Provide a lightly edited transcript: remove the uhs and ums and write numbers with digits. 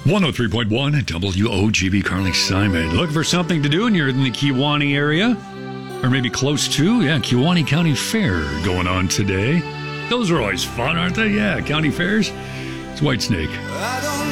103.1 WOGB Carly Simon. Looking for something to do and you're in the Kewaunee area? Or maybe close to? Yeah, Kewaunee County Fair going on today. Those are always fun, aren't they? Yeah, county fairs. It's Whitesnake.